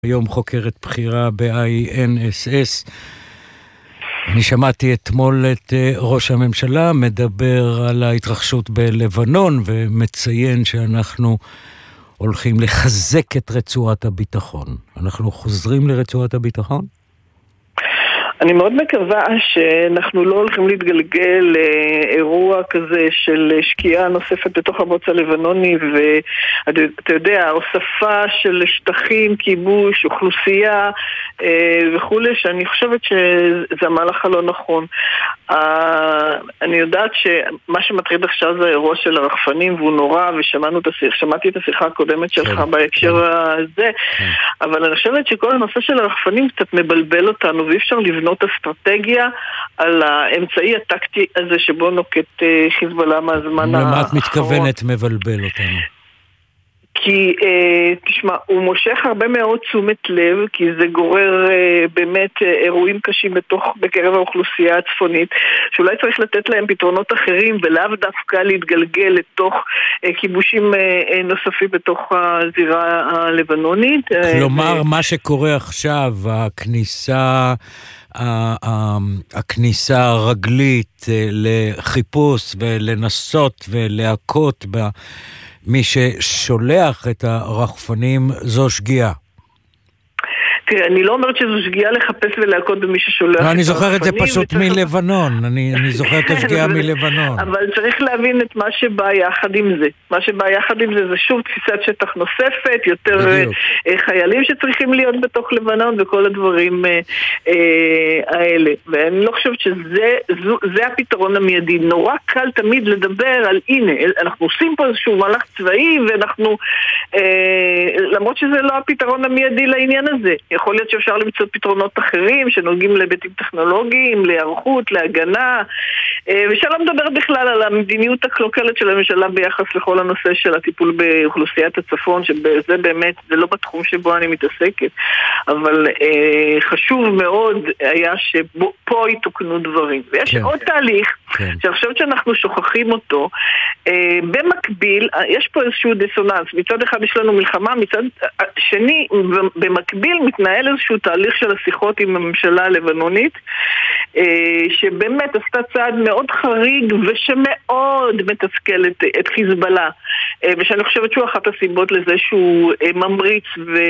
היום חוקרת בחירה ב-INSS. אני שמעתי אתמול את ראש הממשלה מדבר על ההתרחשות בלבנון ומציין שאנחנו הולכים לחזק את רצועת הביטחון. אנחנו חוזרים לרצועת הביטחון? אני מאוד מקווה שאנחנו לא הולכים להתגלגל לאירוע כזה של שקיעה נוספת בתוך הבוץ הלבנוני, ואתה יודע, הוספה של שטחים, כיבוש, אוכלוסייה וכו', שאני חושבת שזה המהלך הלא נכון. אני יודעת שמה שמטריד עכשיו זה האירוע של הרחפנים, והוא נורא, ושמעתי את השיחה הקודמת שלך בהקשר הזה, אבל אני חושבת שכל הנושא של הרחפנים קצת מבלבל אותנו, ואי אפשר לבנות אסטרטגיה על האמצעי הטקטי הזה שבו נוקט חיזבאללה מהזמן האחרון. למה את מתכוונת מבלבל אותנו? כי, תשמע, הוא מושך הרבה מאוד תשומת לב, כי זה גורר באמת אירועים קשים בקרב האוכלוסייה הצפונית, שאולי צריך לתת להם פתרונות אחרים, ולאו דווקא להתגלגל לתוך כיבושים נוספים בתוך הזירה הלבנונית. כלומר, מה שקורה עכשיו, הכניסה הרגלית לחיפוש ולנסות ולהכות מי ששולח את הרחפנים, זו שגיאה. תראה, אני לא אומרת שזו שגיאה לחפש ולהכות במי ששולח. אני זוכר את זה פשוט מלבנון. אני זוכר את השגיאה מלבנון. אבל צריך להבין את מה שבא יחד עם זה. מה שבא יחד עם זה זה שוב תפיסת שטח נוספת, יותר חיילים שצריכים להיות בתוך לבנון וכל הדברים האלה. ואני לא חושבת שזה הפתרון המיידי. נורא קל תמיד לדבר על הנה, אנחנו עושים פה איזשהו מהלך צבאי, ואנחנו, למרות שזה לא הפתרון המיידי לעניין הזה. יכול להיות שאפשר למצוא פתרונות אחרים שנוגעים להיבטים טכנולוגיים, להיערכות, להגנה, ושאלה מדבר בכלל על המדיניות הקלוקלת של הממשלה ביחס לכל הנושא של הטיפול באוכלוסיית הצפון, שזה באמת, זה לא בתחום שבו אני מתעסקת, אבל חשוב מאוד היה שפה יתוקנו דברים. ויש עוד תהליך שאני חושבת שאנחנו שוכחים אותו. במקביל, יש פה איזשהו דיסוננס. מצד אחד יש לנו מלחמה, מצד שני, במקביל מתנהל איזשהו תהליך של השיחות עם הממשלה הלבנונית, שבאמת עשתה צעד מאוד חריג ושמאוד מתסכל את חיזבאללה, ושאני חושבת שהוא אחת הסיבות לזה שהוא ממריץ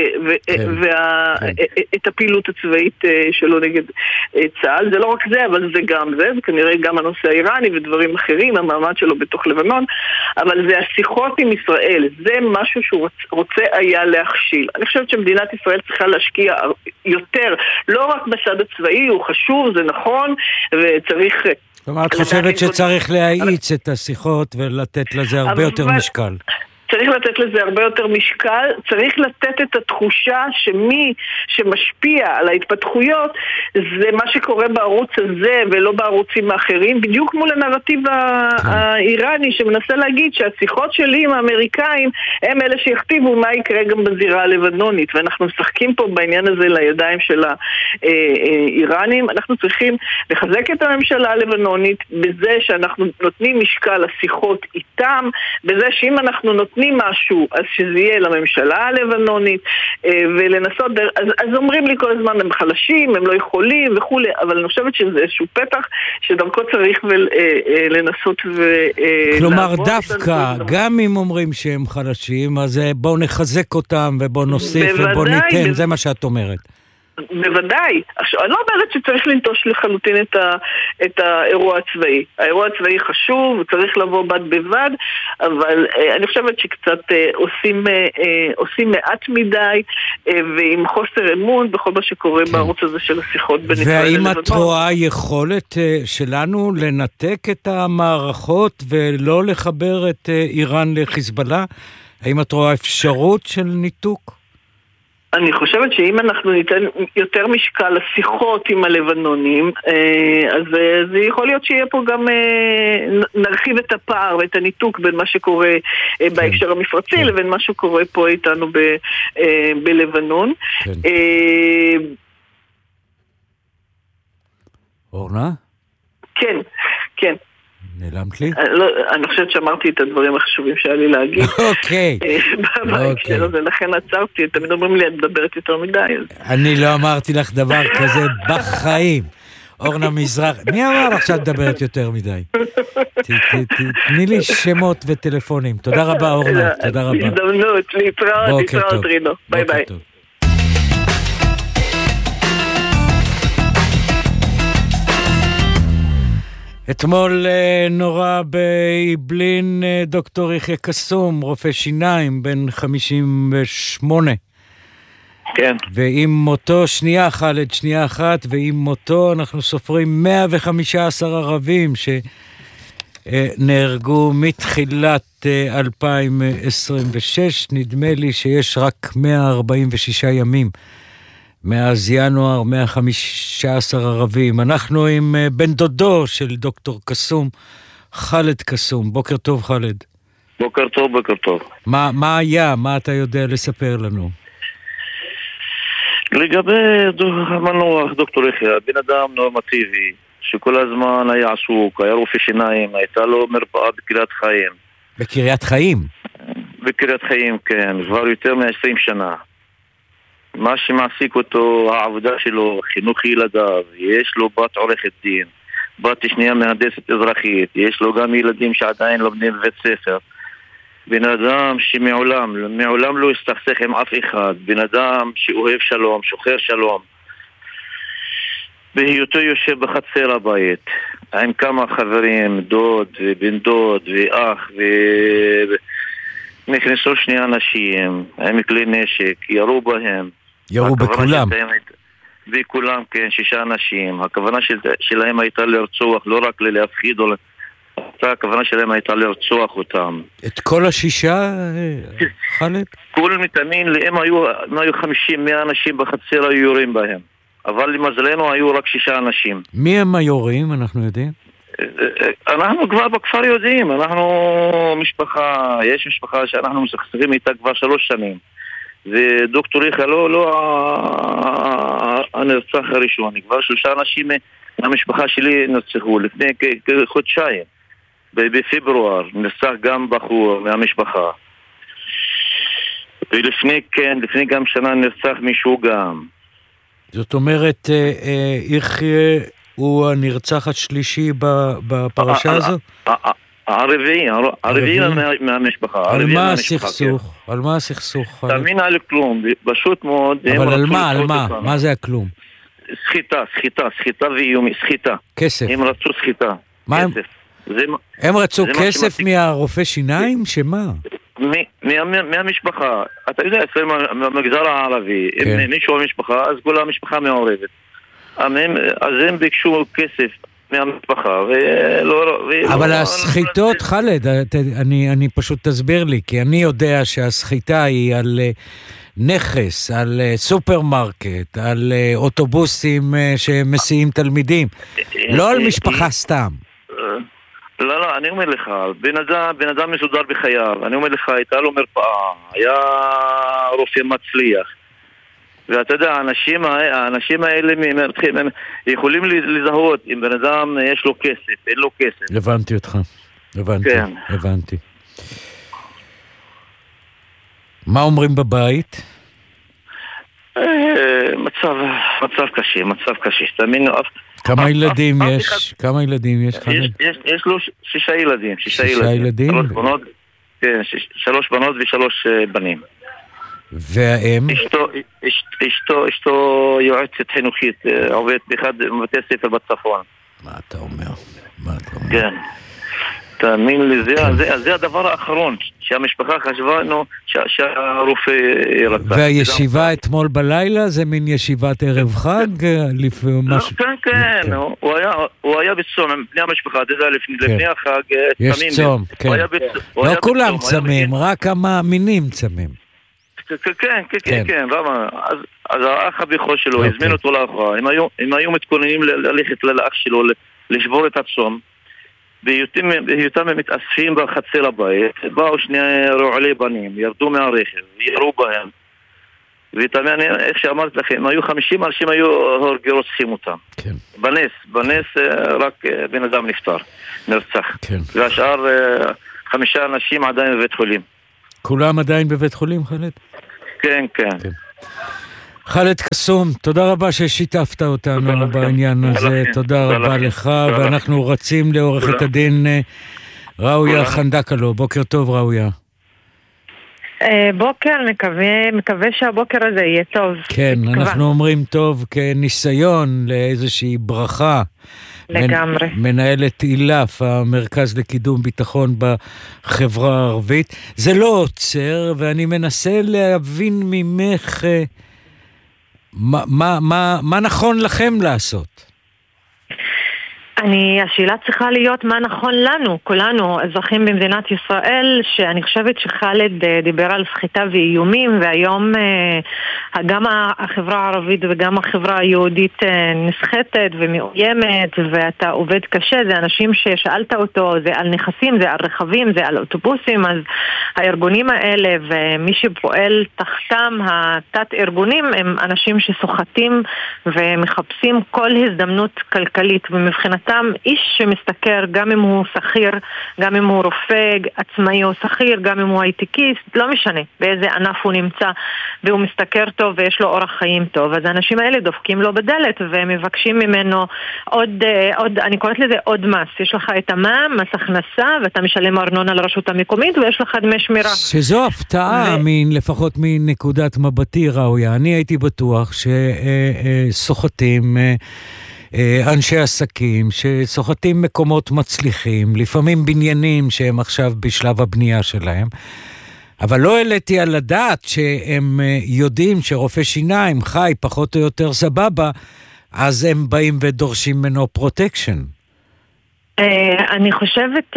את הפעילות הצבאית שלו נגד צה"ל. זה לא רק זה, אבל זה גם זה, וכנראה גם הנושא האיראני ודברים אחרים, המעמד שלו בתוך לבנון, אבל זה השיחות עם ישראל, זה משהו שהוא רוצה היה להכשיל. אני חושבת שמדינת ישראל צריכה להשקיע יותר, לא רק בצד הצבאי, הוא חשוב, זה נכון, וצריך... כלומר, את חושבת שצריך להאיץ את השיחות ולתת לזה הרבה יותר משקל. צריך לתת לזה הרבה יותר משקל, צריך לתת את התחושה שמי שמשפיע על ההתפתחויות זה מה שקורה בערוץ הזה ולא בערוצים האחרים, בדיוק מול הנרטיב האיראני שמנסה להגיד שהשיחות שלי עם האמריקאים הם אלה שיכתיבו מה יקרה גם בזירה הלבנונית, ואנחנו משחקים פה בעניין הזה לידיים של האיראנים. אנחנו צריכים לחזק את הממשלה הלבנונית בזה שאנחנו נותנים משקל לשיחות איתם, בזה שאם אנחנו נותנים משהו, אז שזה יהיה לממשלה הלבנונית, ולנסות, אז אומרים לי כל הזמן, הם חלשים, הם לא יכולים וכו', אבל אני חושבת שזה איזשהו פתח שדרכו צריך לנסות כלומר, דווקא, גם אם אומרים שהם חלשים, אז בואו נחזק אותם, ובואו נוסיף, ובואו ניתן, זה מה שאת אומרת. בוודאי. עכשיו, אני לא אומרת שצריך לנטוש לחלוטין את האירוע הצבאי. האירוע הצבאי חשוב, הוא צריך לבוא בד בבד, אבל אני חושבת שקצת עושים מעט מדי, ועם חוסר אמון בכל מה שקורה בערוץ הזה של השיחות בין ישראל ללבנון. והאם את רואה יכולת שלנו לנתק את המערכות ולא לחבר את איראן לחיזבאללה? האם את רואה אפשרות של ניתוק? אני חושבת שאם אנחנו ניתן יותר משקל לשיחות עם הלבנונים, אז זה יכול להיות שיהיה פה גם, נרחיב את הפער ואת הניתוק בין מה שקורה בהקשר המפרצי לבין מה שקורה פה איתנו בלבנון. אורנה? כן, כן. נעלמת לי? אני חושבת שאמרתי את הדברים החשובים שהיה לי להגיד. אוקיי. לכן עצרתי, אתם אומרים לי, את מדברת יותר מדי. אני לא אמרתי לך דבר כזה בחיים. אורנה מזרח, מי אמר לך שאת מדברת יותר מדי? תני לי שמות וטלפונים. תודה רבה, אורנה, תודה רבה. הזדמנות, להתראות רינו. ביי ביי. אתמול נורא באיבלין דוקטור יחיה קסום, רופא שיניים, בן 58. כן. ועם מותו, שנייה חלד, שנייה אחת, ועם מותו אנחנו סופרים 115 ערבים שנהרגו מתחילת 2026. נדמה לי שיש רק 146 ימים. מאז ינואר 115 ערבים. אנחנו עם בן דודו של דוקטור קסום, חלד קסום. בוקר טוב, חלד. בוקר טוב, בוקר טוב. מה היה? מה אתה יודע לספר לנו? לגבי המנוח, דוקטור יחיה, בן אדם נורמטיבי, שכל הזמן היה עסוק, היה רופא שיניים, הייתה לו מרפאה בקריית חיים. בקריית חיים? בקריית חיים, כן, כבר יותר מ-20 שנה. מה שמעסיק אותו, העבודה שלו, חינוך ילדיו, יש לו בת עורכת דין, בת שנייה מהנדסת אזרחית, יש לו גם ילדים שעדיין לומדים בבית ספר. בן אדם שמעולם לא הסתכסך עם אף אחד, בן אדם שאוהב שלום, שוחר שלום. בהיותו יושב בחצר הבית, עם כמה חברים, דוד ובן דוד ואח נכנסו שני אנשים עם כלי נשק, ירו בהם. ירו בכולם? בכולם, כן, 6 אנשים. הכוונה שלהם הייתה לרצוח, לא רק להפחיד, הכוונה שלהם הייתה לרצוח אותם. את כל 6, חלד? כל מתאמין, אם היו 50-100 אנשים בחצר היו יורים בהם. אבל למזלנו היו רק 6 אנשים. מי הם היורים, אנחנו יודעים? אנחנו כבר בכפר יודעים, אנחנו משפחה, יש משפחה שאנחנו מסכסכים איתה כבר 3 שנים. ודוקטור יחיה לא הנרצח הראשון, כבר 3 אנשים מהמשפחה שלי נרצחו לפני כחודשיים. בפברואר נרצח גם בחור מהמשפחה. ולפני גם שנה נרצח מישהו גם. זאת אומרת, יחיה הוא הנרצח השלישי בפרשה הזו? הרביעי מהמשפחה. על מה הסכסוך? על מה הסכסוך? תאמין על כלום, פשוט מאוד. אבל על מה? על מה? מה זה הכלום? סחיטה ואיומי, סחיטה. כסף. הם רצו סחיטה. מה הם? הם רצו כסף מהרופא שיניים? שמה? מהמשפחה. אתה יודע, במגזר הערבי, אם מישהו במשפחה, אז כל המשפחה מעורבת. אז הם ביקשו כסף מהמשפחה, אבל הסחיטות, חלד, אני פשוט תסביר לי, כי אני יודע שהסחיטה היא על נכס, על סופרמרקט, על אוטובוסים שמסיעים תלמידים, לא על משפחה סתם. לא, אני אומר לך, בן אדם מסודר בחייו, אני אומר לך, הייתה לו מרפאה, היה רופא מצליח, ואתה יודע, האנשים האלה יכולים לזהות אם בן אדם יש לו כסף, אין לו כסף. הבנתי אותך, הבנתי. מה אומרים בבית? מצב קשה, תאמין. כמה ילדים יש? יש לו 6 ילדים. 6 ילדים? 3 בנות ו3 בנים. והאם? אשתו יועצת חינוכית, עובדת באחד מבתי ספר בצפון. מה אתה אומר? כן. תאמין לי, זה הדבר האחרון שהמשפחה חשבה שהרופא רצה. והישיבה אתמול בלילה זה מין ישיבת ערב חג? כן, הוא היה בצום, בני המשפחה, אתה יודע, לפני החג יש צום, כן. לא כולם צמים, רק המאמינים צמים. כן, אז האח הבכור שלו הזמין אותו לאחר, הם היו מתכוננים ללכת לאח שלו לשבור את הצום, בהיותם הם מתאספים בחצר הבית, באו 2 רועלי בנים, ירדו מהרכב, ירו בהם, ותאמין, איך שאמרתי לכם, היו 50 אנשים היו רוצחים אותם. כן. בנס רק בן אדם נפטר, נרצח. כן. והשאר 5 אנשים עדיין בבית חולים. כולם עדיין בבית חולים, חאלד? כן. חאלד קסום, תודה רבה ששיתפת אותנו בעניין הזה, תודה רבה לך, ואנחנו רצים לעורכת הדין ראויה חנדקלו. בוקר טוב ראויה. בוקר, מקווה שהבוקר הזה יהיה טוב. כן, אנחנו אומרים טוב כניסיון לאיזושהי ברכה. לגמרי. מנהלת אילף, המרכז לקידום ביטחון בחברה הערבית. זה לא עוצר, ואני מנסה להבין ממך מה נכון לכם לעשות. השאלה צריכה להיות מה נכון לנו, כולנו, אזרחים במדינת ישראל, שאני חושבת שחאלד דיבר על סחיטה ואיומים, והיום גם החברה הערבית וגם החברה היהודית נסחטת ומאוימת, ואתה עובד קשה, זה אנשים ששאלת אותו, זה על נכסים, זה על רכבים, זה על אוטובוסים, אז הארגונים האלה ומי שפועל תחתם התת ארגונים הם אנשים שסוחטים ומחפשים כל הזדמנות כלכלית, ומבחינת איש שמסתכר, גם אם הוא שכיר, גם אם הוא רופא עצמאי או שכיר, גם אם הוא הייטקיסט, לא משנה באיזה ענף הוא נמצא, והוא מסתכר טוב ויש לו אורח חיים טוב, אז האנשים האלה דופקים לו בדלת ומבקשים ממנו עוד אני קוראת לזה עוד מס. יש לך את המע"מ, מס הכנסה, ואתה משלם ארנונה לרשות המקומית, ויש לך דמי שמירה. שזו הפתעה, לפחות מנקודת מבטי ראויה. אני הייתי בטוח שסוחטים אנשי עסקים שסוחטים מקומות מצליחים, לפעמים בניינים שהם עכשיו בשלב הבנייה שלהם, אבל לא העליתי על הדעת שהם יודעים שרופא שיניים חי פחות או יותר סבבה, אז הם באים ודורשים ממנו פרוטקשן. אני חושבת,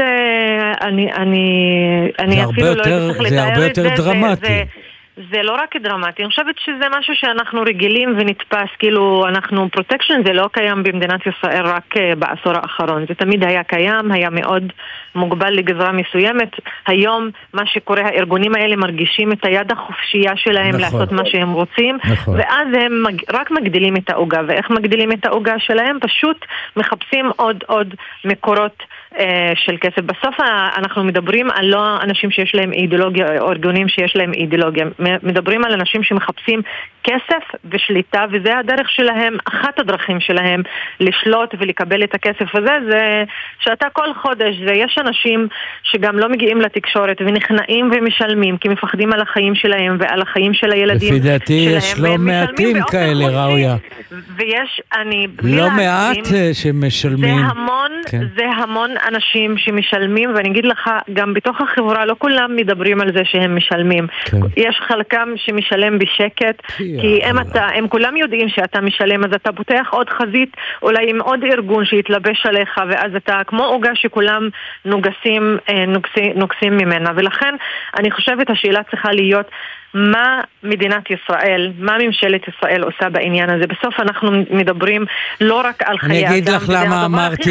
אני אפילו לא צריך לתאר את זה. זה הרבה יותר דרמטי. זה לא רק דרמטי, אני חושבת שזה משהו שאנחנו רגילים ונתפס, כאילו פרוטקשן זה לא קיים במדינת ישראל רק בעשור האחרון, זה תמיד היה קיים, היה מאוד מוגבל לגזרה מסוימת. היום מה שקורה, הארגונים האלה מרגישים את היד החופשייה שלהם לעשות מה שהם רוצים, ואז הם רק מגדילים את העוגה. ואיך מגדילים את העוגה שלהם? פשוט מחפשים עוד מקורות של כסף. בסוף אנחנו מדברים על לא אנשים שיש להם אידיאולוגיה, או ארגונים שיש להם אידיאולוגיה, מדברים על אנשים שמחפשים כסף ושליטה, וזה הדרך שלהם, אחת הדרכים שלהם לשלוט ולקבל את הכסף הזה, זה שאתה כל חודש, יש אנשים שגם לא מגיעים לתקשורת ונכנעים ומשלמים, כי מפחדים על החיים שלהם ועל החיים של הילדים. לפי דעתי יש לא מעטים כאלה ראויה. ויש, לא מעט שמשלמים. זה המון אנשים שמשלמים, ואני אגיד לך, גם בתוך החברה לא כולם מדברים על זה שהם משלמים. יש חלקם שמשלם בשקט, כי הם כולם יודעים שאתה משלם, אז אתה פותח עוד חזית, אולי עם עוד ארגון שיתלבש עליך, ואז אתה כמו עוגה שכולם נוגסים ממנה. ולכן אני חושבת השאלה צריכה להיות מה מדינת ישראל, מה ממשלת ישראל עושה בעניין הזה. בסוף אנחנו מדברים לא רק על חיי אדם. אני אגיד לך למה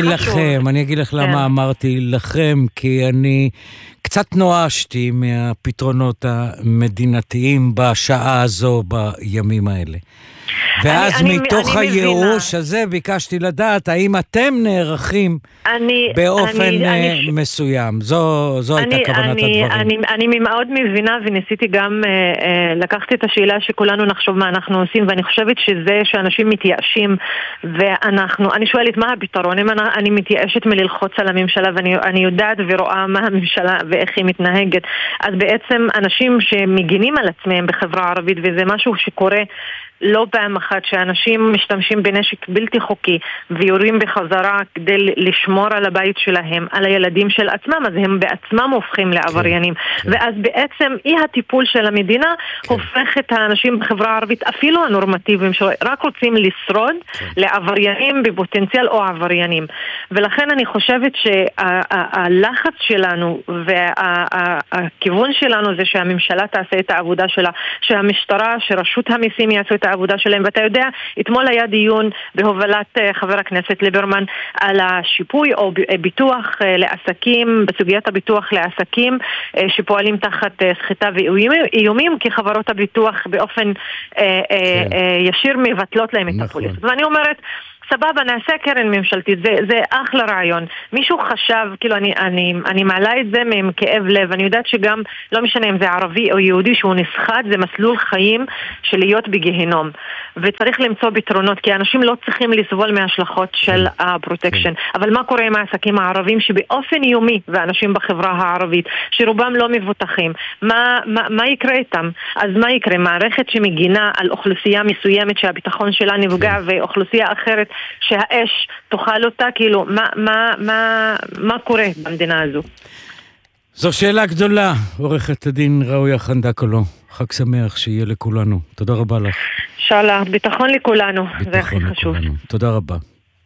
אמרתי לכם, כי אני קצת נואשתי מהפתרונות המדינתיים בשעה הזו, בימים האלה. ואז מתוך הייאוש הזה ביקשתי לדעת האם אתם נערכים באופן מסוים. זו הייתה כוונת הדברים. אני מאוד מבינה, וניסיתי גם לקחת את השאלה שכולנו נחשוב מה אנחנו עושים, ואני חושבת שזה שאנשים מתייאשים, ואני שואלת מה הפתרון. אם אני מתייאשת מללחוץ על הממשלה, ואני יודעת ורואה מה הממשלה ואיך היא מתנהגת, אז בעצם אנשים שמגינים על עצמם בחברה הערבית, וזה משהו שקורה לא פעם אחת, שאנשים משתמשים בנשק בלתי חוקי ויורים בחזרה כדי לשמור על הבית שלהם, על הילדים של עצמם, אז הם בעצמם הופכים לעבריינים. ואז בעצם אי הטיפול של המדינה הופך את האנשים בחברה הערבית, אפילו הנורמטיביים שרק רוצים לשרוד, לעבריינים בפוטנציאל או עבריינים. ולכן אני חושבת שהלחץ שלנו והכיוון שלנו זה שהממשלה תעשה את העבודה שלה, שהמשטרה, שרשות המיסים יעשו את העבודה שלהם. ואתה יודע, אתמול היה דיון בהובלת חבר הכנסת ליברמן על השיפוי או ביטוח לעסקים, בסוגיית הביטוח לעסקים שפועלים תחת סחיטה ואיומים, כי חברות הביטוח באופן ישיר מבטלות להם את הפוליסות. ואני אומרת, סבבה, נעשה קרן ממשלתית, זה אחלה רעיון. מישהו חשב, כאילו אני מעלה את זה מכאב לב, אני יודעת שגם, לא משנה אם זה ערבי או יהודי שהוא נסחט, זה מסלול חיים של להיות בגיהנום. וצריך למצוא פתרונות, כי אנשים לא צריכים לסבול מההשלכות של הפרוטקשן. אבל מה קורה עם העסקים הערבים שבאופן יומי, ואנשים בחברה הערבית, שרובם לא מבוטחים? מה יקרה איתם? אז מה יקרה? מערכת שמגינה על אוכלוסייה מסוימת שהביטחון שלה נפגע, ואוכלוסייה אחרת שהאש תאכל אותה, כאילו, מה קורה במדינה הזו? זו שאלה גדולה, עורכת הדין ראויה חנדקולו. חג שמח שיהיה לכולנו. תודה רבה לך. שאלה, ביטחון לכולנו, זה הכי חשוב. תודה רבה.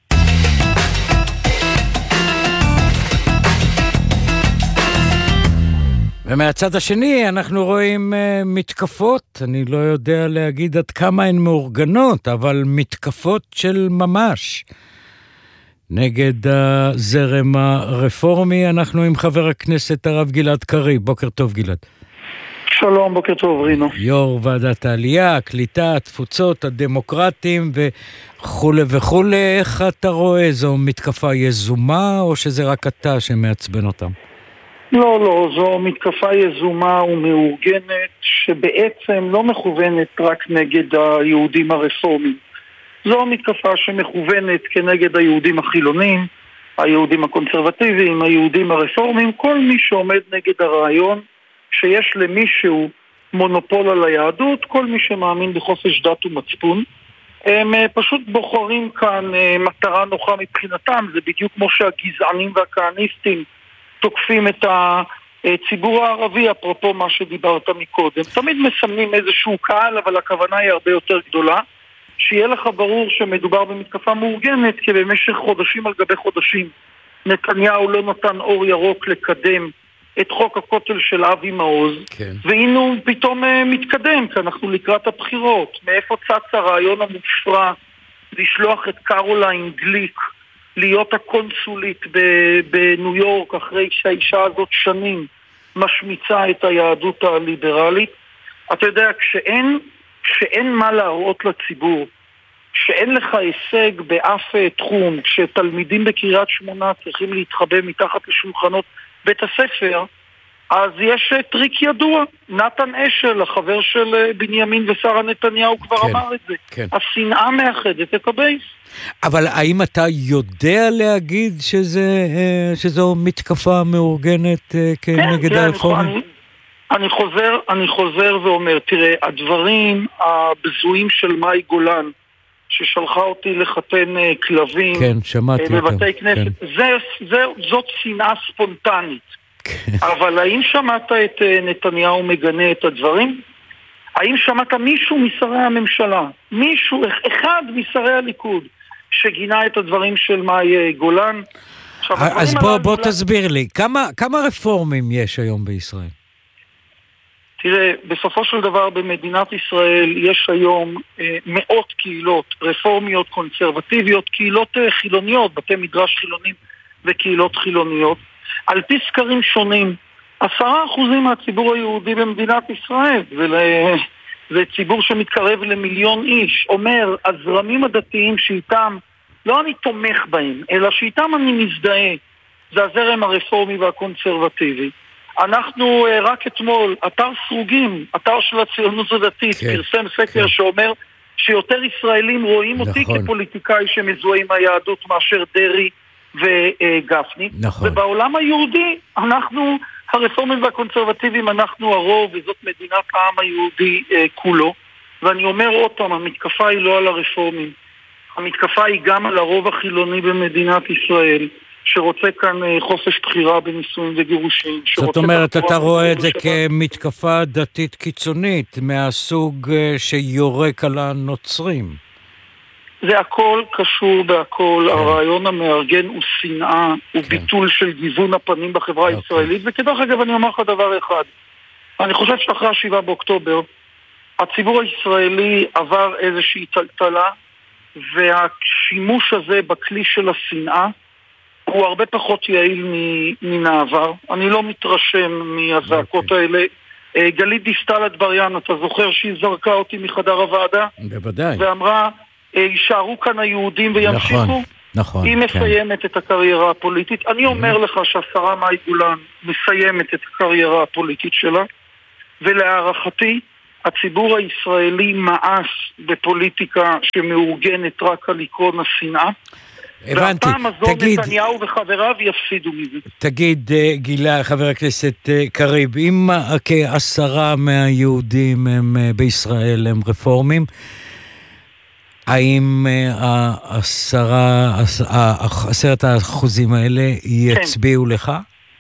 ומהצד השני אנחנו רואים מתקפות, אני לא יודע להגיד עד כמה הן מאורגנות, אבל מתקפות של ממש. נגד הזרם הרפורמי, אנחנו עם חבר הכנסת הרב גלעד קריב. בוקר טוב גלעד. שלום, בוקר טוב רינו. יו"ר ועדת העלייה, הקליטה, התפוצות, הדמוקרטים וכו' וכו'. איך אתה רואה? זו מתקפה יזומה או שזה רק אתה שמעצבן אותם? לא, זו מתקפה יזומה ומאורגנת שבעצם לא מכוונת רק נגד היהודים הרפורמים. זו מתקפה שמכוונת כנגד היהודים החילונים, היהודים הקונסרבטיביים, היהודים הרפורמים, כל מי שעומד נגד הרעיון שיש למישהו מונופול על היהדות, כל מי שמאמין בחופש דת ומצפון. הם פשוט בוחרים כאן מטרה נוחה מבחינתם, זה בדיוק כמו שהגזענים והכהניסטים תוקפים את הציבור הערבי, אפרופו מה שדיברת מקודם. תמיד מסמנים איזשהו קהל, אבל הכוונה היא הרבה יותר גדולה. שיהיה לך ברור שמדובר במתקפה מאורגנת, כי במשך חודשים על גבי חודשים נתניהו לא נתן אור ירוק לקדם את חוק הכותל של אבי מעוז, כן. והנה הוא פתאום מתקדם, כי אנחנו לקראת הבחירות. מאיפה צץ הרעיון המופרע לשלוח את קרוליין גליק להיות הקונסולית בניו יורק, אחרי שהאישה הזאת שנים משמיצה את היהדות הליברלית? אתה יודע, כשאין מה להראות לציבור, שאין לך הישג באף תחום, כשתלמידים בקריית שמונה צריכים להתחבא מתחת לשולחנות בית הספר, אז יש טריק ידוע. נתן אשל, החבר של בנימין ושרה נתניהו, כבר אמר את זה. כן. השנאה מאחדת את הבייס. אבל האם אתה יודע להגיד שזו מתקפה מאורגנת כנגד הרפורמים? אני חוזר ואומר, תראה, הדברים הבזויים של מאי גולן, ששלחה אותי לחתן כלבים, כן, שמעתי בבתי כנסת, כן. זאת שנאה ספונטנית. כן. אבל האם שמעת את נתניהו מגנה את הדברים? האם שמעת מישהו משרי הממשלה, מישהו, אחד משרי הליכוד, שגינה את הדברים של מאי גולן? אז בוא תסביר לי, כמה רפורמים יש היום בישראל? תראה, בסופו של דבר במדינת ישראל יש היום מאות קהילות רפורמיות, קונסרבטיביות, קהילות חילוניות, בתי מדרש חילונים וקהילות חילוניות. על פי סקרים שונים, 10% מהציבור היהודי במדינת ישראל, זה ציבור שמתקרב ל1,000,000 איש, אומר, הזרמים הדתיים שאיתם, לא אני תומך בהם, אלא שאיתם אני מזדהה, זה הזרם הרפורמי והקונסרבטיבי. אנחנו רק אתמול, אתר סרוגים, אתר של הציונות הדתית, כן, פרסם סקר כן. שאומר שיותר ישראלים רואים אותי נכון. כפוליטיקאי שמזוהה עם היהדות מאשר דרי וגפני. נכון. ובעולם היהודי, אנחנו, הרפורמים והקונסרבטיביים, אנחנו הרוב, וזאת מדינת העם היהודי כולו. ואני אומר עוד פעם, המתקפה היא לא על הרפורמים. המתקפה היא גם על הרוב החילוני במדינת ישראל. שרוצה כאן חופש בחירה בנישואים וגירושים. זאת אומרת, אתה רואה את זה כמתקפה דתית קיצונית, מהסוג שיורק על הנוצרים. זה הכל קשור בהכל. כן. הרעיון המארגן הוא שנאה, הוא כן. ביטול של גיוון הפנים בחברה הישראלית, וכדרך אגב אני אומר לך דבר אחד. אני חושב שאחרי 7 באוקטובר, הציבור הישראלי עבר איזושהי טלטלה, והשימוש הזה בכלי של השנאה הוא הרבה פחות יעיל מן העבר. אני לא מתרשם מהזעקות האלה. גלית דיסטל אטבריאן, אתה זוכר שהיא זרקה אותי מחדר הוועדה? בוודאי. ואמרה, יישארו כאן היהודים וימשיכו? נכון. היא מסיימת את הקריירה הפוליטית. אני אומר לך שהשרה מאי גולן מסיימת את הקריירה הפוליטית שלה, ולהערכתי, הציבור הישראלי מאס בפוליטיקה שמאורגנת רק על עקרון השנאה. הבנתי. והפעם הזאת נתניהו וחבריו יפסידו מזה. תגיד, גילה, חבר הכנסת קריב, אם כ10 מהיהודים הם בישראל הם רפורמים, האם 10% האלה יצביעו לך?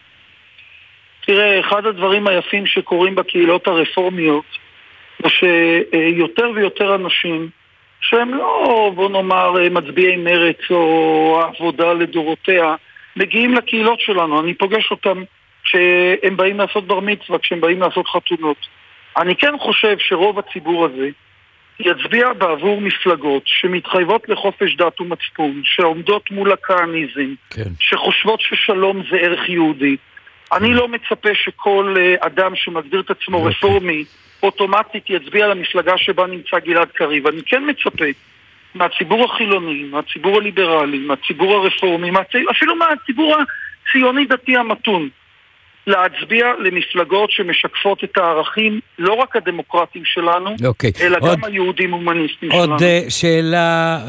תראה, אחד הדברים היפים שקורים בקהילות הרפורמיות, זה שיותר ויותר אנשים שהם לא, בוא נאמר, מצביעי מרץ או עבודה לדורותיה, מגיעים לקהילות שלנו. אני פוגש אותם כשהם באים לעשות בר מצווה, כשהם באים לעשות חתונות. אני כן חושב שרוב הציבור הזה יצביע בעבור מפלגות שמתחייבות לחופש דת ומצפון, שעומדות מול הכהניזם, כן. שחושבות ששלום זה ערך יהודי. אני לא מצפה שכל אדם שמגדיר את עצמו רפורמי אוטומטית יצביע למפלגה שבה נמצא גלעד קריב. אני כן מצפה מהציבור החילוני, מהציבור הליברלי, מהציבור הרפורמי, אפילו מהציבור הציוני דתי המתון, להצביע למפלגות שמשקפות את הערכים, לא רק הדמוקרטיים שלנו, אלא גם היהודים הומניסטיים שלנו. עוד שאלה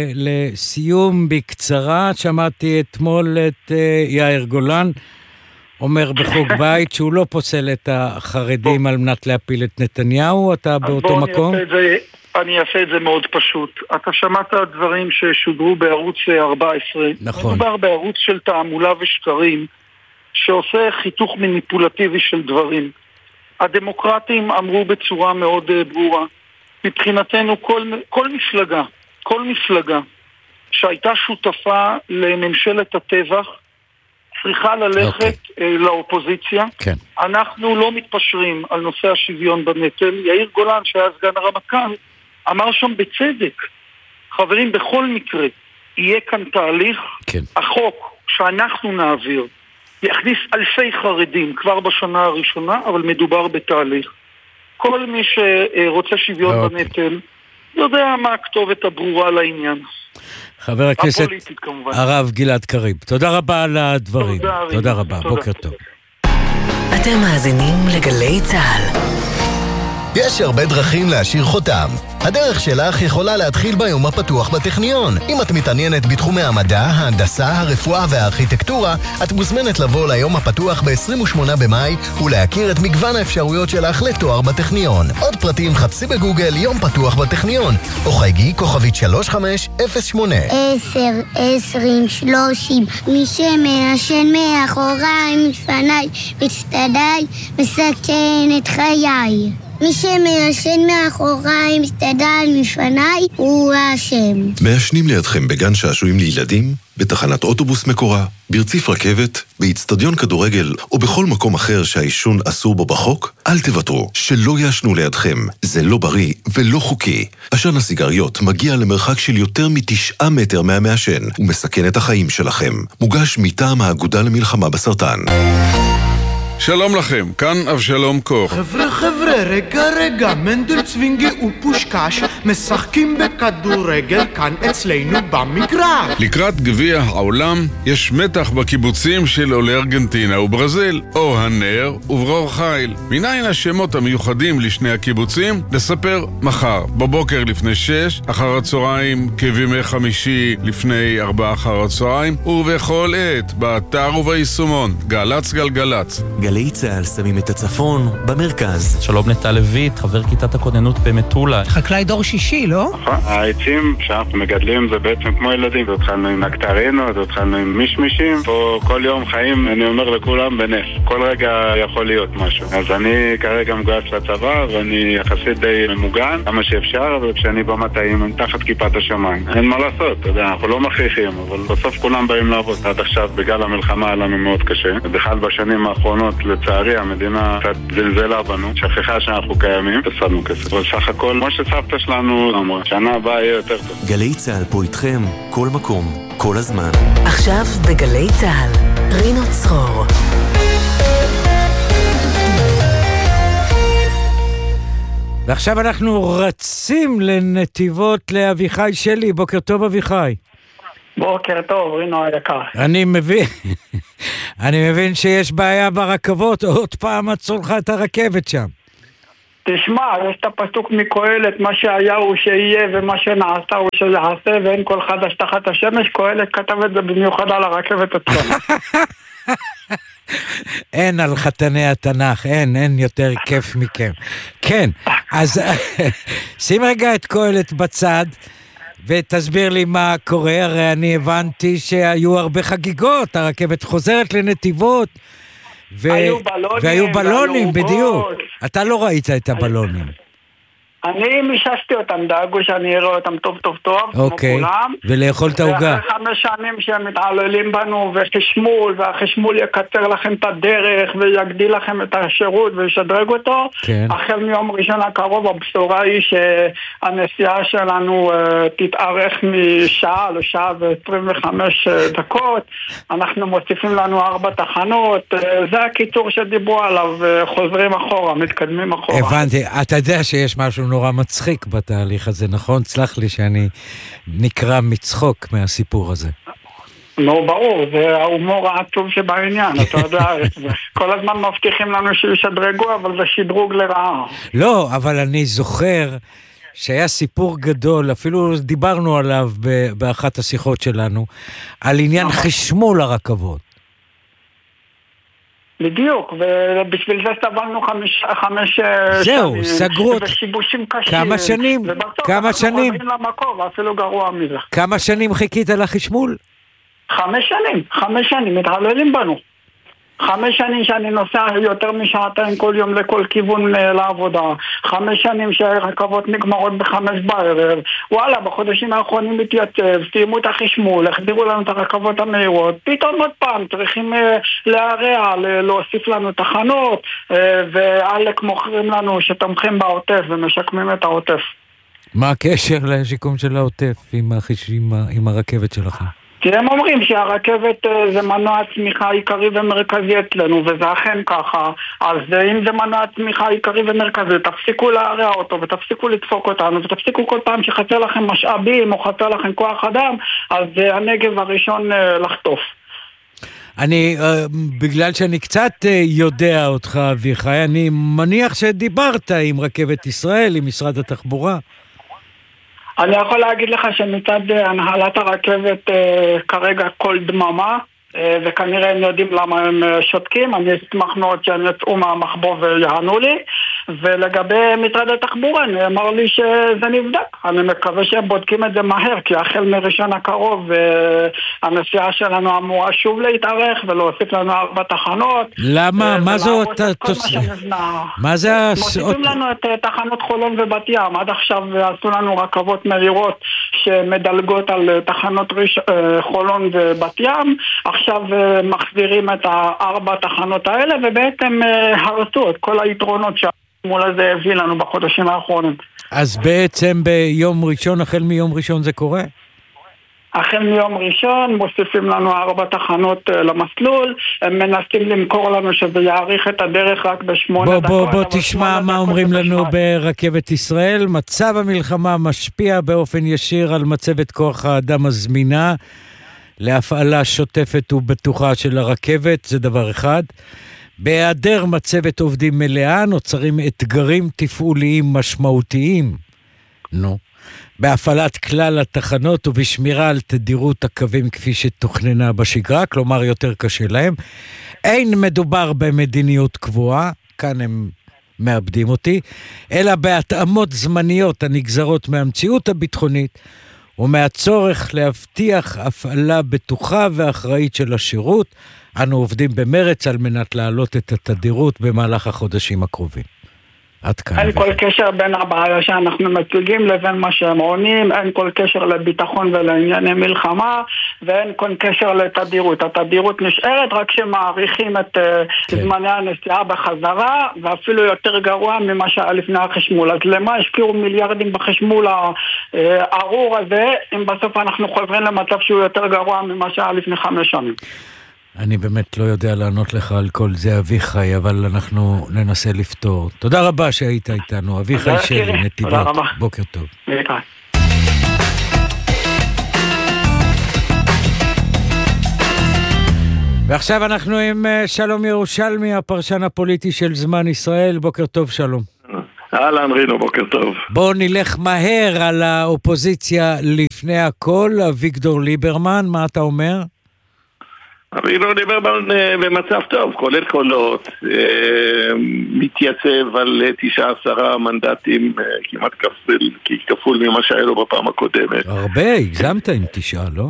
לסיום בקצרה, שמעתי אתמול את יאיר גולן, אומר בחוג בית שהוא לא פוסל את החרדים על מנת להפיל את נתניהו, אתה באותו מקום? אני אעשה את זה מאוד פשוט. אתה שמעת דברים ששודרו בערוץ 14. נכון. מדובר בערוץ של תעמולה ושקרים, שעושה חיתוך מניפולטיבי של דברים. הדמוקרטים אמרו בצורה מאוד ברורה, מבחינתנו כל מפלגה שהייתה שותפה לממשלת הטבח, צריכה ללכת לאופוזיציה. כן. אנחנו לא מתפשרים על נושא השוויון בנטל. יאיר גולן, שהיה סגן הרמטכ"ל, אמר שם בצדק, חברים, בכל מקרה יהיה כאן תהליך. כן. החוק שאנחנו נעביר יכניס אלפי חרדים כבר בשנה הראשונה, אבל מדובר בתהליך. כל מי שרוצה שוויון בנטל יודע מה הכתובת הברורה לעניין. חבר הכנסת הרב גלעד קריב, תודה רבה על הדברים. תודה רבה, בוקר טוב. אתם מאזינים לגלי צהל. יש הרבה דרכים להשאיר חותם. הדרך שלך יכולה להתחיל ביום הפתוח בטכניון. אם את מתעניינת בתחומי המדע, ההנדסה, הרפואה והארכיטקטורה, את מוזמנת לבוא ליום הפתוח ב-28 במאי ולהכיר את מגוון האפשרויות שלך לתואר בטכניון. עוד פרטים חפשי בגוגל יום פתוח בטכניון, או חייגי כוכבית 3508. 10, 20, 30, מי שמעשן מאחוריי, מפניי, מצטדיי, מסכן את חיי. מי שמעשן מאחוריי, מסתדל מפניי, הוא האשם. מעשנים לידכם בגן שעשועים לילדים, בתחנת אוטובוס מקורה, ברציף רכבת, באצטדיון כדורגל או בכל מקום אחר שהעישון אסור בו בחוק? אל תוותרו, שלא יעשנו לידכם. זה לא בריא ולא חוקי. עשן הסיגריות מגיע למרחק של יותר מ9 מטר מהמעשן ומסכן את החיים שלכם. מוגש מטעם האגודה למלחמה בסרטן. שלום לכם, כאן אבשלום קור. חבר'ה, רגע, מנדל צווינגי ופושקש משחקים בכדורגל כאן אצלנו במגרש. לקראת גביע העולם יש מתח בקיבוצים של עולי ארגנטינה וברזיל, אור הנר וברור חיל. מניין השמות המיוחדים לשני הקיבוצים? נספר מחר, בבוקר לפני 6, אחר הצהריים כבימי חמישי לפני 4 אחר הצהריים, ובכל עת, באתר וביישומון, גלץ גלגלץ. גלי צהל שמים את הצפון במרכז. שלום נטע לויט, חבר כיתת הכוננות במטולה. חקלאי דור שישי, לא? נכון, העצים שאנחנו מגדלים זה בעצם כמו ילדים, התחלנו עם נקטרינות, התחלנו עם מישמישים, פה כל יום חיים, אני אומר לכולם, בנס, כל רגע יכול להיות משהו. אז אני כרגע מגויס לצבא, ואני יחסית די ממוגן, כמה שאפשר, וכשאני במטעים, תחת כיפת השמיים. אין מה לעשות, אתה יודע, אנחנו לא מכריחים, אבל בסוף כולם באים לעבוד. עד עכשיו, בגלל המלחמה, היה לנו מאוד קשה. בכלל בשנים האחרונות, לצערי, המדינה קצת זלזלה בנו, שכחה שאנחנו קיימים, הפסדנו כסף. אבל סך הכל, כמו שסבתא שלנו אמרה, שנה הבאה יהיה יותר טוב. גלי צהל פה איתכם, כל מקום, כל הזמן. עכשיו בגלי צהל, רינו צרור. ועכשיו אנחנו רצים לנתיבות לאביחי שלי. בוקר טוב אביחי. בוקר טוב, רינו היקר. אני מבין שיש בעיה ברכבות, עוד פעם עצרו לך את הרכבת שם. תשמע, יש את הפסוק מקהלת, מה שהיה הוא שיהיה ומה שנעשה הוא שיעשה ואין כל חדש תחת השמש. קהלת כתב את זה במיוחד על הרכבת עצמה. אין על חתני התנ"ך, אין יותר כיף מכם. כן, אז שים רגע את קהלת בצד ותסביר לי מה קורה. הרי אני הבנתי שהיו הרבה חגיגות, הרכבת חוזרת לנתיבות והיו בלונים, בדיוק. אתה לא ראית את הבלונים. אני מיששתי אותם, דאגו שאני אראה אותם טוב טוב טוב, כמו כולם. ולאכול את העוגה. ואחרי 5 שנים שהם מתעללים בנו וחשמול, והחשמול יקצר לכם את הדרך ויגדיל לכם את השירות וישדרג אותו. כן. החל מיום ראשון הקרוב הבשורה היא שהנסיעה שלנו תתארך משעה לשעה ו25 דקות. אנחנו מוסיפים לנו 4 תחנות. זה הקיצור שדיברו עליו, חוזרים אחורה, מתקדמים אחורה. הבנתי, אתה יודע שיש משהו נורא מצחיק בתהליך הזה, נכון? סלח לי שאני נקרא מצחוק מהסיפור הזה. לא, ברור, זה ההומור העצוב שבעניין, אתה יודע, כל הזמן מבטיחים לנו שישדרגו, אבל זה שדרוג לרעה. לא, אבל אני זוכר שהיה סיפור גדול, אפילו דיברנו עליו באחת השיחות שלנו, על עניין חשמול הרכבות. בדיוק, ובשביל זה סבלנו 5 זהו, סגרו ושיבושים קשים. כמה שנים? כמה שנים? ובסוף אנחנו למקום, ואפילו גרוע מזה. כמה שנים חיכית לחשמול? 5 שנים, 5 שנים, מתעללים בנו. 5 שנים שאני נוסע יותר משעתיים כל יום לכל כיוון לעבודה. 5 שנים שהרכבות נגמרות ב5 בערב. וואלה, בחודשים האחרונים מתייצב, סיימו את החשמול, החדירו לנו את הרכבות המהירות. פתאום עוד פעם צריכים להרע, להוסיף לנו תחנות, ואלק מוכרים לנו שתומכים בעוטף ומשקמים את העוטף. מה הקשר לשיקום של העוטף עם הרכבת שלכם? כי הם אומרים שהרכבת זה מנוע צמיחה עיקרי ומרכזי אצלנו, וזה אכן ככה. אז אם זה מנוע צמיחה עיקרי ומרכזי, תפסיקו להרע אותו ותפסיקו לדפוק אותנו, ותפסיקו כל פעם שחסר לכם משאבים או חסר לכם כוח אדם, אז זה הנגב הראשון לחטוף. בגלל שאני קצת יודע אותך אביחי, אני מניח שדיברת עם רכבת ישראל, עם משרד התחבורה. אני יכול להגיד לך שמצד הנהלת הרכבת כרגע כל דממה, וכנראה הם יודעים למה הם שותקים. אני אשמח מאוד שהם יצאו מהמחבוא ויענו לי. ולגבי משרד התחבורה נאמר לי שזה נבדק. אני מקווה שהם בודקים את זה מהר, כי החל מראשון הקרוב הנסיעה שלנו אמורה שוב להתארך ולהוסיף לנו 4 תחנות. למה? מה זאת? מה זה? מוסיפים לנו את תחנות חולון ובת ים. עד עכשיו עשו לנו רכבות מהירות שמדלגות על תחנות חולון ובת ים. עכשיו מחזירים את 4 תחנות האלה, ובעצם הרסו את כל היתרונות שהמול הזה הביא לנו בחודשים האחרונים. אז בעצם ביום ראשון, החל מיום ראשון זה קורה? החל מיום ראשון מוסיפים לנו 4 תחנות למסלול, הם מנסים למכור לנו שזה יאריך את הדרך רק ב8 דקות. בוא תשמע מה אומרים לנו ברכבת ישראל. מצב המלחמה משפיע באופן ישיר על מצבת כוח האדם הזמינה להפעלה שוטפת ובטוחה של הרכבת, זה דבר אחד. בהיעדר מצבת עובדים מלאה נוצרים אתגרים תפעוליים משמעותיים. בהפעלת כלל התחנות ובשמירה על תדירות הקווים כפי שתוכננה בשגרה, כלומר יותר קשה להם. אין מדובר במדיניות קבועה, כאן הם מאבדים אותי, אלא בהתאמות זמניות הנגזרות מהמציאות הביטחונית, ומהצורך להבטיח הפעלה בטוחה ואחראית של השירות. אנו עובדים במרץ על מנת להעלות את התדירות במהלך החודשים הקרובים. אין כל קשר בין הבעיה שאנחנו מציגים לבין מה שהם עונים, אין כל קשר לביטחון ולענייני מלחמה, ואין כל קשר לתדירות. התדירות נשארת רק שמעריכים את זמני הנסיעה בחזרה, ואפילו יותר גרוע ממה שהיה לפני החשמול. אז למה השקיעו מיליארדים בחשמול הארור הזה, אם בסוף אנחנו חוזרים למצב שהוא יותר גרוע ממה שהיה לפני 5 שנים? אני באמת לא יודע לענות לך על כל זה, אביחי, אבל אנחנו ננסה לפתור. תודה רבה שהיית איתנו, אביחי שלי, נתיבות. בוקר טוב. ועכשיו אנחנו עם שלום ירושלמי, הפרשן הפוליטי של זמן ישראל. בוקר טוב, שלום. אהלן רינו, בוקר טוב. בואו נלך מהר על האופוזיציה לפני הכל. אביגדור ליברמן, מה אתה אומר? אביגדור ליברמן במצב טוב, כולל קולות, מתייצב על 19 מנדטים, כמעט כפול ממה שהיה לו בפעם הקודמת. הרבה, הגזמת עם 9, לא?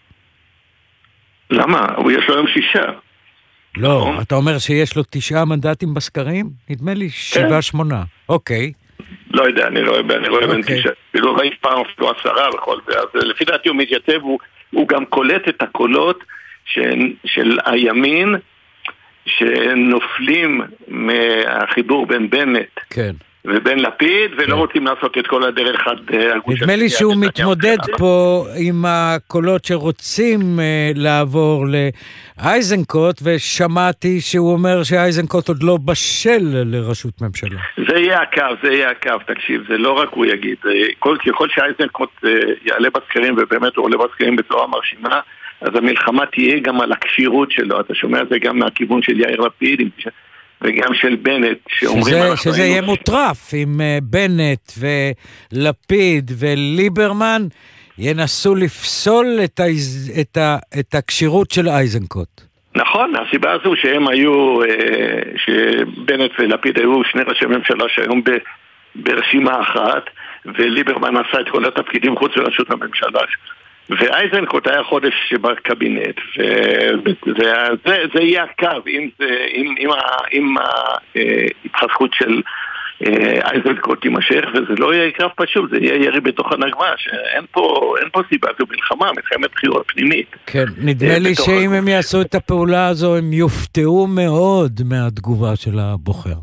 למה? יש לו היום 6. לא, אתה אומר שיש לו 9 מנדטים בסקרים? נדמה לי 7-8. אוקיי. לא יודע, אני רואה בין 9. לא ראיתי פעם אפילו 10 בכל זה. אז לפי דעתי הוא מתייצב, הוא גם קולט את הקולות של הימין שנופלים מהחיבור בין בנט ובין לפיד, ולא רוצים לעשות את כל הדרך עד הגוש. נדמה לי שהוא מתמודד פה עם הקולות שרוצים לעבור לאייזנקוט, ושמעתי שהוא אומר שאייזנקוט עוד לא בשל לראשות ממשלה. זה יהיה הקו, תקשיב, זה לא רק הוא יגיד, ככל שאייזנקוט יעלה בסקרים, ובאמת הוא עולה בסקרים בצורה מרשימה, אז המלחמה תהיה גם על הקשירות שלו. אתה שומע את זה גם מהכיוון של יאיר לפיד וגם של בנט, שזה יהיה מוטרף עם בנט ולפיד וליברמן ינסו לפסול את הקשירות של אייזנקוט. נכון, הסיבה הזו שהם היו, שבנט ולפיד היו 2 ראשי ממשלה שהיום ברשימה אחת, וליברמן עשה את כל התפקידים חוץ לראשות הממשלה, ואייזנקוט היה חודש בקבינט, וזה יהיה הקו, אם ההתחזקות של אייזנקוט תימשך, וזה לא יהיה קרב פשוט, זה יהיה ירי בתוך הנגמ"ש, אין פה סיבה, זו מלחמת בחירות פנימית. כן, נדמה לי שאם הם יעשו את הפעולה הזו, הם יופתעו מאוד מהתגובה של הבוחר.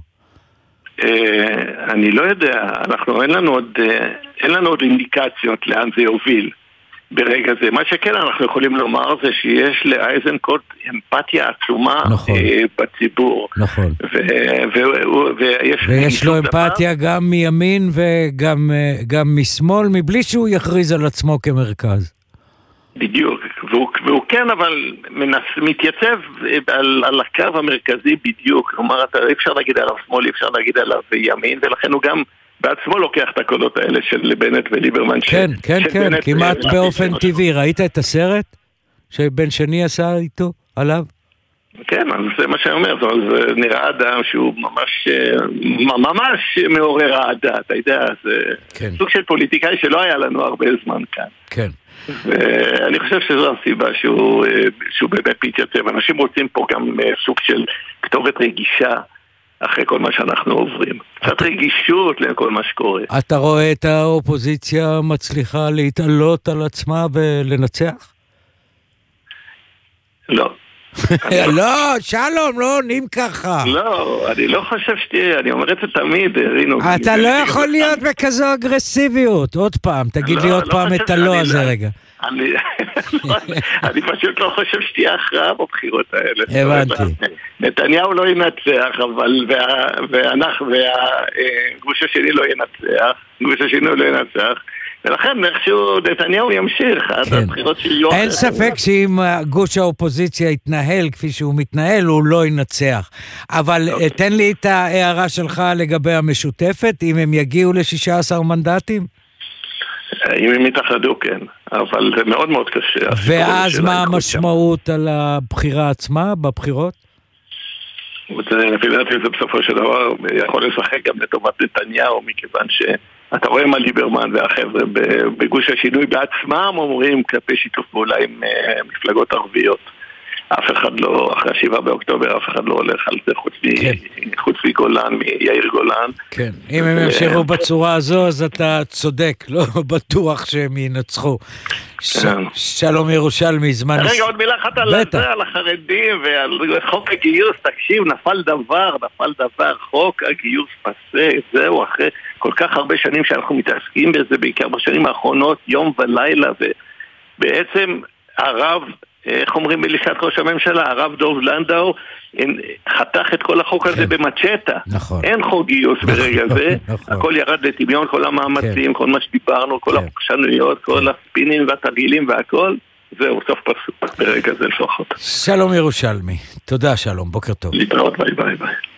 אני לא יודע, אין לנו עוד אינדיקציות לאן זה יוביל. ברגע זה, מה שכן אנחנו יכולים לומר זה שיש לאייזנקוט אמפתיה עצומה בציבור. נכון. ויש לו אמפתיה גם מימין וגם משמאל, מבלי שהוא יכריז על עצמו כמרכז. בדיוק, והוא כן אבל מתייצב על הקו המרכזי בדיוק, כלומר אי אפשר להגיד עליו שמאל, אי אפשר להגיד עליו ימין, ולכן הוא גם בעצמו לוקח את הקולות האלה של בנט וליברמן. כן, כמעט באופן טבעי. ראית את הסרט שבן שני עשה איתו עליו? כן, זה מה שאני אומר, זה נראה אדם שהוא ממש מעורר אהדה, אתה יודע, זה סוג של פוליטיקאי שלא היה לנו הרבה זמן כאן. כן. ואני חושב שזו הסיבה שהוא באמת מתייצב. אנשים רוצים פה גם סוג של כתובת רגישה אחרי כל מה שאנחנו עוברים. קצת רגישות לכל מה שקורה. אתה רואה את האופוזיציה מצליחה להתעלות על עצמה ולנצח? לא. לא, שלום, לא עונים ככה. לא, אני לא חושב שתהיה, אני אומר את זה תמיד, רינו. אתה לא יכול להיות בכזו אגרסיביות. עוד פעם, תגיד לי עוד פעם את הלא הזה רגע. אני פשוט לא חושב שתהיה הכרעה בבחירות האלה. הבנתי. נתניהו לא ינצח, והגוש השני לא ינצח, ולכן איכשהו נתניהו ימשיך עד הבחירות של יום. אין ספק שאם גוש האופוזיציה יתנהל כפי שהוא מתנהל, הוא לא ינצח. אבל תן לי את ההערה שלך לגבי המשותפת, אם הם יגיעו ל-16 מנדטים? אם הם יתאחדו, כן. אבל זה מאוד מאוד קשה. ואז מה המשמעות על הבחירה עצמה, בבחירות? לפי דעתי זה בסופו של דבר יכול לשחק גם לטובת נתניהו, מכיוון שאתה רואה מה ליברמן והחבר'ה בגוש השינוי בעצמם אומרים כלפי שיתוף פעולה עם מפלגות ערביות. אף אחד לא, אחרי 7 באוקטובר, אף אחד לא הולך על זה חוץ מגולן, מיאיר גולן. כן, אם הם ימשיכו בצורה הזו, אז אתה צודק, לא בטוח שהם ינצחו. שלום ירושלמי, זמן... רגע, עוד מילה אחת על החרדים ועל חוק הגיוס, תקשיב, נפל דבר, חוק הגיוס פסה, זהו, אחרי כל כך הרבה שנים שאנחנו מתעסקים בזה, בעיקר בשנים האחרונות, יום ולילה, ובעצם הרב, איך אומרים בלשכת ראש הממשלה, הרב דוב לנדאו חתך את כל החוק הזה במצ'טה. נכון. אין חוק גיוס ברגע זה, הכל ירד לטמיון, כל המאמצים, כל מה שדיברנו, כל הפרשנויות, כל הספינים והתרגילים והכל, זהו, סוף פסוק ברגע זה לפחות. שלום ירושלמי, תודה שלום, בוקר טוב. להתראות, ביי ביי ביי.